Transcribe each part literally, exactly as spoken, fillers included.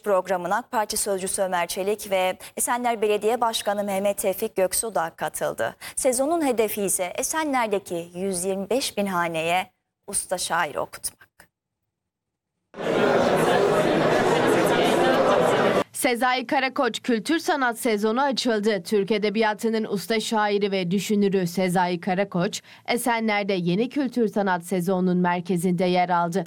programına AK Parti Sözcüsü Ömer Çelik ve Esenler Belediye Başkanı Mehmet Tevfik Göksu da katıldı. Sezonun hedefi ise Esenler'deki yüz yirmi beş bin haneye usta şair okutmak. Sezai Karakoç Kültür Sanat Sezonu açıldı. Türk Edebiyatı'nın usta şairi ve düşünürü Sezai Karakoç, Esenler'de yeni Kültür Sanat Sezonu'nun merkezinde yer aldı.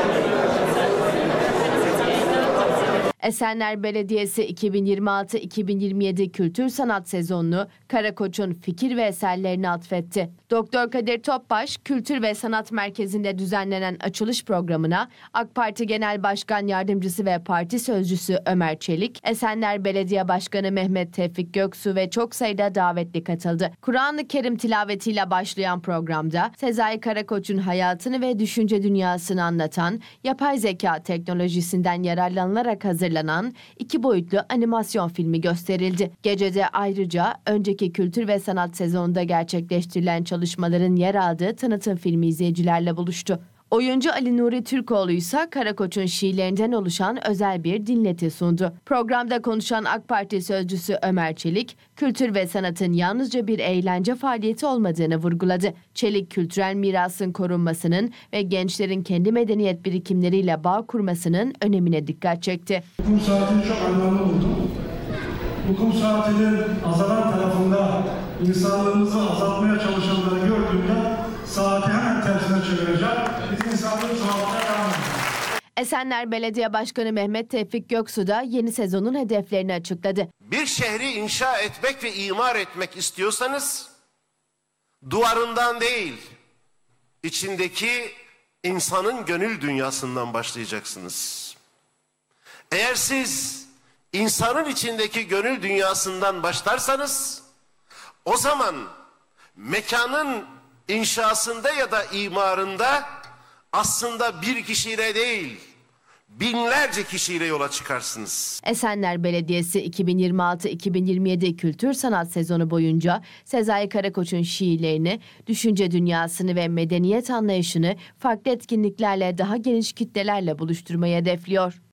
Esenler Belediyesi iki bin yirmi altı iki bin yirmi yedi Kültür Sanat Sezonu'nu Karakoç'un fikir ve eserlerine atfetti. Doktor Kadir Topbaş, Kültür ve Sanat Merkezi'nde düzenlenen açılış programına AK Parti Genel Başkan Yardımcısı ve Parti Sözcüsü Ömer Çelik, Esenler Belediye Başkanı Mehmet Tevfik Göksu ve çok sayıda davetli katıldı. Kur'an-ı Kerim tilavetiyle başlayan programda Sezai Karakoç'un hayatını ve düşünce dünyasını anlatan yapay zeka teknolojisinden yararlanılarak hazırlanan iki boyutlu animasyon filmi gösterildi. Gecede ayrıca önceki Kültür ve Sanat Sezonu'nda gerçekleştirilen çalışmaların yer aldığı tanıtım filmi izleyicilerle buluştu. Oyuncu Ali Nuri Türkoğlu ise Karakoç'un şiirlerinden oluşan özel bir dinleti sundu. Programda konuşan AK Parti Sözcüsü Ömer Çelik, kültür ve sanatın yalnızca bir eğlence faaliyeti olmadığını vurguladı. Çelik, kültürel mirasın korunmasının ve gençlerin kendi medeniyet birikimleriyle bağ kurmasının önemine dikkat çekti. Hukum saatini çok anlamlı buldum. Hukum saatinin azalan tarafında insanlığımızı azaltmaya çalışanları gördüğümde saati hemen tersine çevireceğim. Biz insanlığı çoğaltmaya devam edeceğiz. Esenler Belediye Başkanı Mehmet Tevfik Göksu da yeni sezonun hedeflerini açıkladı. Bir şehri inşa etmek ve imar etmek istiyorsanız duvarından değil, içindeki insanın gönül dünyasından başlayacaksınız. Eğer siz insanın içindeki gönül dünyasından başlarsanız o zaman mekanın inşasında ya da imarında aslında bir kişiyle değil, binlerce kişiyle yola çıkarsınız. Esenler Belediyesi iki bin yirmi altı iki bin yirmi yedi Kültür Sanat Sezonu boyunca Sezai Karakoç'un şiirlerini, düşünce dünyasını ve medeniyet anlayışını farklı etkinliklerle daha geniş kitlelerle buluşturmayı hedefliyor.